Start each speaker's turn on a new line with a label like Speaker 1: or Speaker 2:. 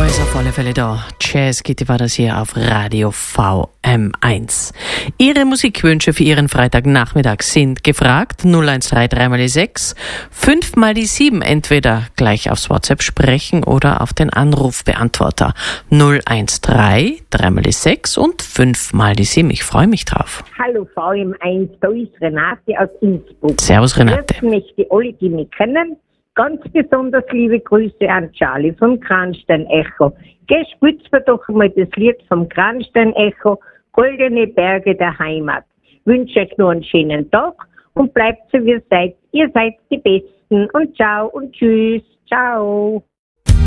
Speaker 1: ist auf alle Fälle da. Jazz Kitty war das hier auf Radio VM1. Ihre Musikwünsche für Ihren Freitagnachmittag sind gefragt. 013 3x6, 5x7, entweder gleich aufs WhatsApp sprechen oder auf den Anrufbeantworter 013 3x6 und 5x7. Ich freue mich drauf.
Speaker 2: Hallo VM1, da ist Renate aus Innsbruck.
Speaker 1: Servus Renate.
Speaker 2: Ich möchte alle, die mich kennen, ganz besonders liebe Grüße an Charlie vom Kranstein Echo. Geh, spitz mir doch mal das Lied vom Kranstein Echo, Goldene Berge der Heimat. Wünsche euch nur einen schönen Tag und bleibt so wie ihr seid. Ihr seid die Besten und ciao und tschüss. Ciao.